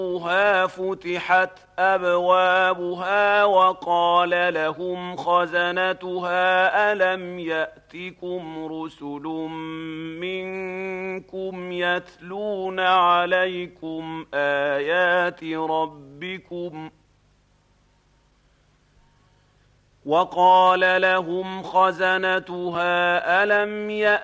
فتحت أبوابها وقال لهم خزنتها ألم يأتكم رسل منكم يتلون عليكم آيات ربكم وقال لهم خزنتها ألم